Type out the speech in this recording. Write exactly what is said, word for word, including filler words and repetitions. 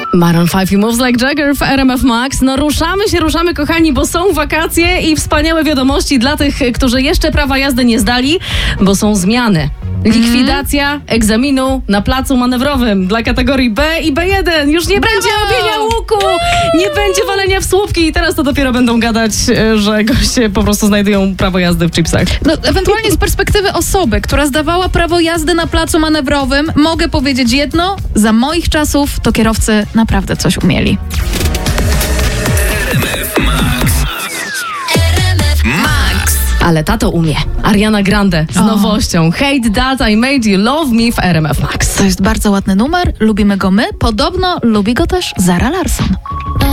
Maroon pięć i Moves Like Jagger w R M F Max. No ruszamy się, ruszamy kochani, bo są wakacje i wspaniałe wiadomości dla tych, którzy jeszcze prawa jazdy nie zdali, bo są zmiany. Likwidacja mm. egzaminu na placu manewrowym dla kategorii B i B jeden. Już nie Brawo! Będzie robienia łuku, nie będzie walenia w słupki i teraz to dopiero będą gadać, że goście po prostu znajdują prawo jazdy w chipsach. No, ewentualnie z perspektywy osoby, która zdawała prawo jazdy na placu manewrowym, mogę powiedzieć jedno, za moich czasów to kierowcy naprawdę coś umieli. R M F Max. R M F Max. Ale tato umie. Ariana Grande z O. nowością Hate That I Made You Love Me w R M F Max. To jest bardzo ładny numer, lubimy go my, podobno lubi go też Zara Larsson.